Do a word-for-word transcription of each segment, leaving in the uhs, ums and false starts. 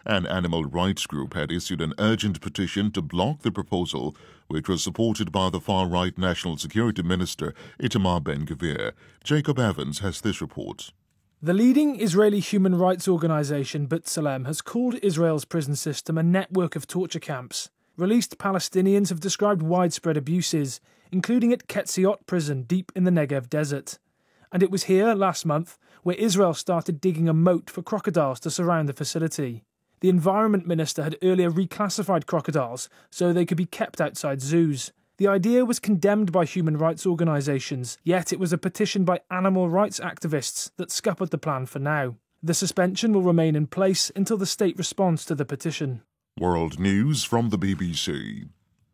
An animal rights group had issued an urgent petition to block the proposal, which was supported by the far-right National Security Minister Itamar Ben-Gvir. Jacob Evans has this report. The leading Israeli human rights organisation B'Tselem has called Israel's prison system a network of torture camps. Released Palestinians have described widespread abuses, including at Ketziot prison deep in the Negev desert. And it was here, last month, where Israel started digging a moat for crocodiles to surround the facility. The Environment Minister had earlier reclassified crocodiles so they could be kept outside zoos. The idea was condemned by human rights organisations, yet it was a petition by animal rights activists that scuppered the plan for now. The suspension will remain in place until the state responds to the petition. World News from the B B C.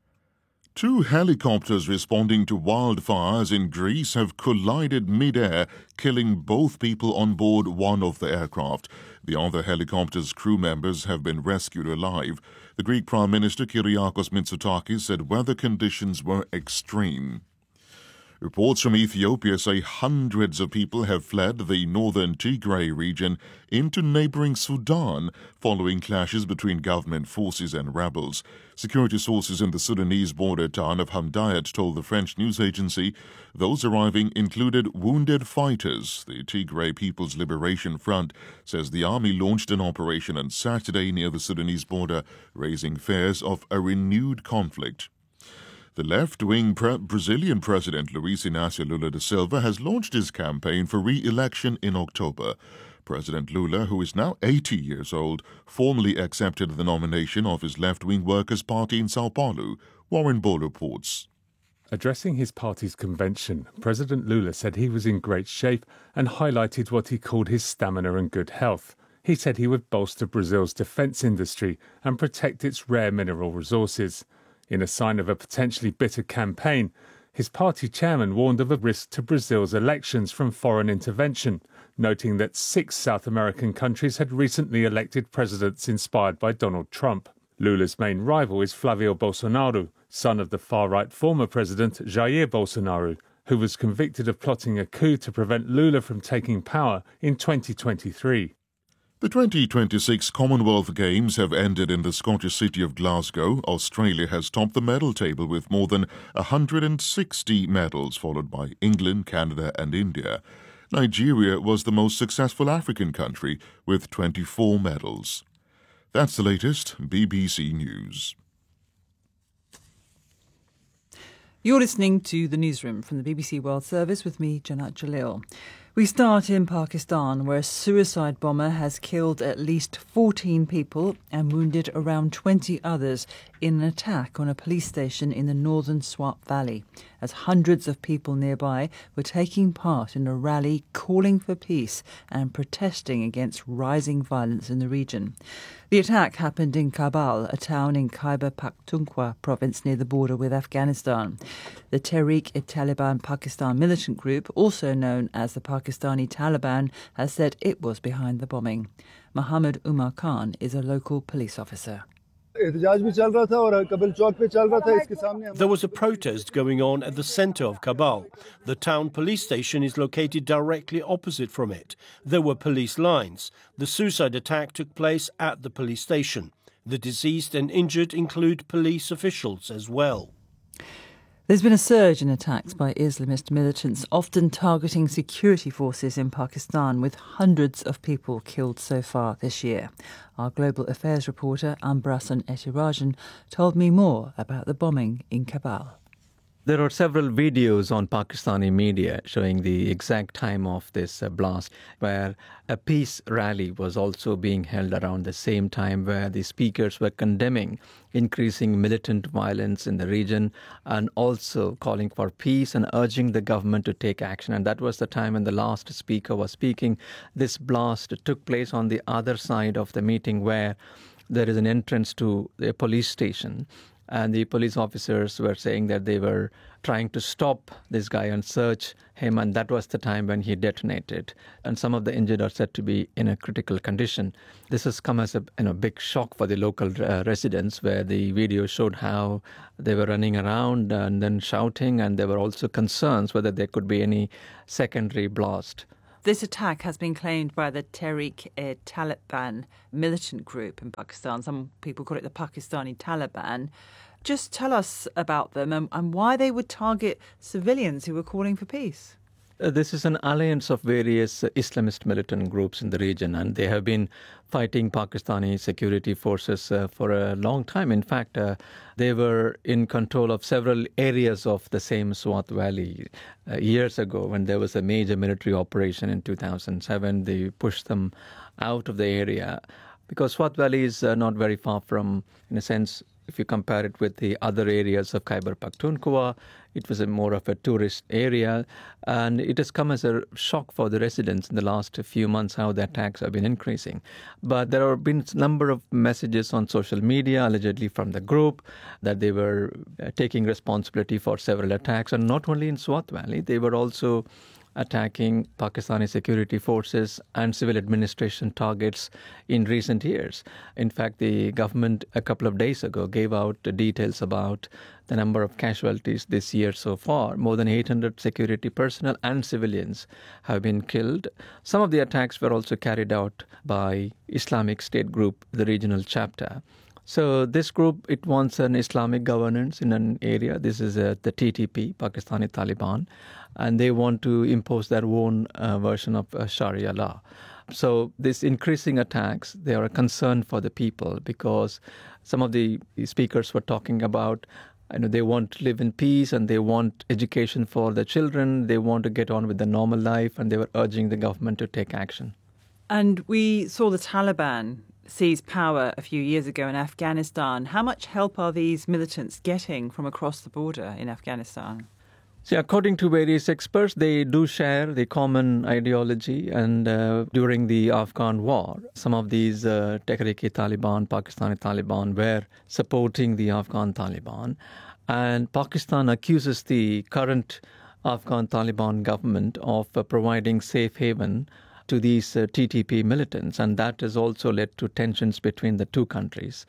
Two helicopters responding to wildfires in Greece have collided mid-air, killing both people on board one of the aircraft. The other helicopter's crew members have been rescued alive. The Greek Prime Minister Kyriakos Mitsotakis said weather conditions were extreme. Reports from Ethiopia say hundreds of people have fled the northern Tigray region into neighboring Sudan following clashes between government forces and rebels. Security sources in the Sudanese border town of Hamdayat told the French news agency those arriving included wounded fighters. The Tigray People's Liberation Front says the army launched an operation on Saturday near the Sudanese border, raising fears of a renewed conflict. The left-wing pre- Brazilian President Luiz Inácio Lula da Silva has launched his campaign for re-election in October. President Lula, who is now eighty years old, formally accepted the nomination of his left-wing Workers' Party in Sao Paulo. Warren Ball reports. Addressing his party's convention, President Lula said he was in great shape and highlighted what he called his stamina and good health. He said he would bolster Brazil's defence industry and protect its rare mineral resources. In a sign of a potentially bitter campaign, his party chairman warned of a risk to Brazil's elections from foreign intervention, noting that six South American countries had recently elected presidents inspired by Donald Trump. Lula's main rival is Flavio Bolsonaro, son of the far-right former president Jair Bolsonaro, who was convicted of plotting a coup to prevent Lula from taking power in twenty twenty-three. The twenty twenty-six Commonwealth Games have ended in the Scottish city of Glasgow. Australia has topped the medal table with more than one hundred sixty medals, followed by England, Canada and India. Nigeria was the most successful African country with twenty-four medals. That's the latest B B C News. You're listening to The Newsroom from the B B C World Service with me, Janat Jalil. We start in Pakistan, where a suicide bomber has killed at least fourteen people and wounded around twenty others in an attack on a police station in the northern Swat Valley, as hundreds of people nearby were taking part in a rally calling for peace and protesting against rising violence in the region. The attack happened in Kabul, a town in Khyber Pakhtunkhwa province near the border with Afghanistan. The Tehreek-e-Taliban Pakistan militant group, also known as the Pakistani Taliban, has said it was behind the bombing. Muhammad Umar Khan is a local police officer. There was a protest going on at the centre of Kabul. The town police station is located directly opposite from it. There were police lines. The suicide attack took place at the police station. The deceased and injured include police officials as well. There's been a surge in attacks by Islamist militants, often targeting security forces in Pakistan, with hundreds of people killed so far this year. Our global affairs reporter, Ambrasan Etirajan, told me more about the bombing in Kabul. There are several videos on Pakistani media showing the exact time of this uh, blast, where a peace rally was also being held around the same time, where the speakers were condemning increasing militant violence in the region and also calling for peace and urging the government to take action. And that was the time when the last speaker was speaking. This blast took place on the other side of the meeting, where there is an entrance to a police station. And the police officers were saying that they were trying to stop this guy and search him, and that was the time when he detonated. And some of the injured are said to be in a critical condition. This has come as a you know, big shock for the local uh, residents, where the video showed how they were running around and then shouting, and there were also concerns whether there could be any secondary blast. This attack has been claimed by the Tehrik-e-Taliban militant group in Pakistan. Some people call it the Pakistani Taliban. Just tell us about them and, and why they would target civilians who were calling for peace. Uh, this is an alliance of various uh, Islamist militant groups in the region, and they have been fighting Pakistani security forces uh, for a long time. In fact, uh, they were in control of several areas of the same Swat Valley. Uh, years ago, when there was a major military operation in two thousand seven, they pushed them out of the area because Swat Valley is uh, not very far from, in a sense, if you compare it with the other areas of Khyber Pakhtunkhwa, it was a more of a tourist area, and it has come as a shock for the residents in the last few months how the attacks have been increasing. But there have been a number of messages on social media, allegedly from the group, that they were uh, taking responsibility for several attacks, and not only in Swat Valley, they were also attacking Pakistani security forces and civil administration targets in recent years. In fact, the government a couple of days ago gave out details about the number of casualties this year so far. More than eight hundred security personnel and civilians have been killed. Some of the attacks were also carried out by Islamic State Group, the regional chapter. So this group, it wants an Islamic governance in an area. This is uh, the T T P, Pakistani Taliban, and they want to impose their own uh, version of uh, Sharia law. So these increasing attacks, they are a concern for the people because some of the speakers were talking about, you know, they want to live in peace and they want education for their children. They want to get on with the normal life, and they were urging the government to take action. And we saw the Taliban seize power a few years ago in Afghanistan. How much help are these militants getting from across the border in Afghanistan? So according to various experts, they do share the common ideology, and uh, during the Afghan war, some of these uh, Tehrik-e-Taliban, Pakistani Taliban were supporting the Afghan Taliban, and Pakistan accuses the current Afghan Taliban government of uh, providing safe haven to these uh, T T P militants, and that has also led to tensions between the two countries.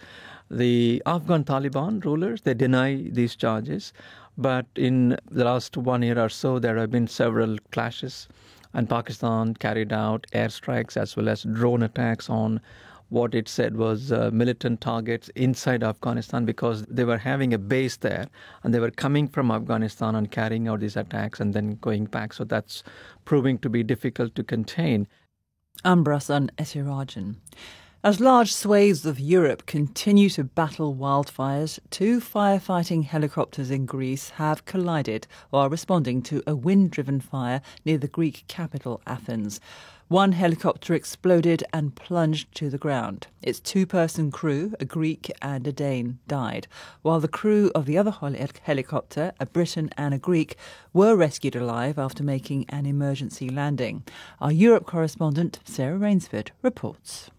The Afghan Taliban rulers, they deny these charges, but in the last one year or so, there have been several clashes, and Pakistan carried out airstrikes as well as drone attacks on what it said was uh, militant targets inside Afghanistan, because they were having a base there and they were coming from Afghanistan and carrying out these attacks and then going back. So that's proving to be difficult to contain. Ambrasan Ethirajan. As large swathes of Europe continue to battle wildfires, two firefighting helicopters in Greece have collided while responding to a wind-driven fire near the Greek capital, Athens. One helicopter exploded and plunged to the ground. Its two-person crew, a Greek and a Dane, died, while the crew of the other helicopter, a Briton and a Greek, were rescued alive after making an emergency landing. Our Europe correspondent, Sarah Rainsford, reports.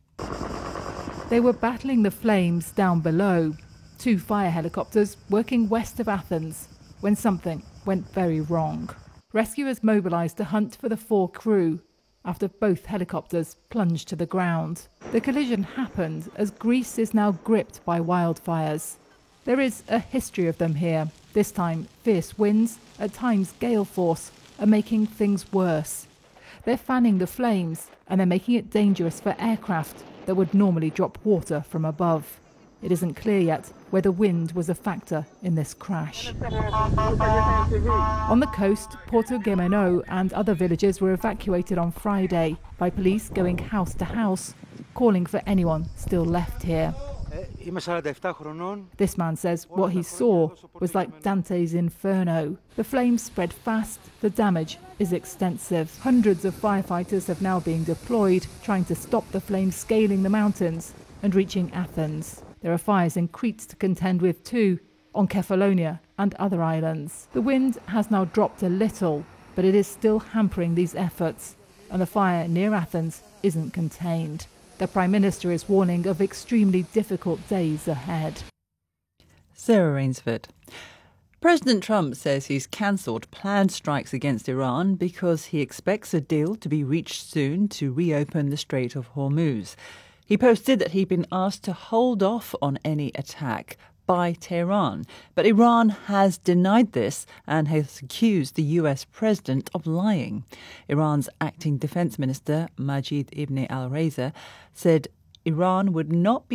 They were battling the flames down below, two fire helicopters working west of Athens, when something went very wrong. Rescuers mobilised to hunt for the four crew after both helicopters plunged to the ground. The collision happened as Greece is now gripped by wildfires. There is a history of them here. This time, fierce winds, at times gale force, are making things worse. They're fanning the flames, and they're making it dangerous for aircraft that would normally drop water from above. It isn't clear yet whether wind was a factor in this crash. On the coast, Porto Gemeno and other villages were evacuated on Friday by police going house to house, calling for anyone still left here. This man says what he saw was like Dante's Inferno. The flames spread fast, the damage is extensive. Hundreds of firefighters have now been deployed, trying to stop the flames scaling the mountains and reaching Athens. There are fires in Crete to contend with too, on Kefalonia and other islands. The wind has now dropped a little, but it is still hampering these efforts, and the fire near Athens isn't contained. The Prime Minister is warning of extremely difficult days ahead. Sarah Rainsford. President Trump says he's cancelled planned strikes against Iran because he expects a deal to be reached soon to reopen the Strait of Hormuz. He posted that he'd been asked to hold off on any attack, by Tehran. But Iran has denied this and has accused the U S president of lying. Iran's acting defense minister, Majid Ibn al-Reza, said Iran would not be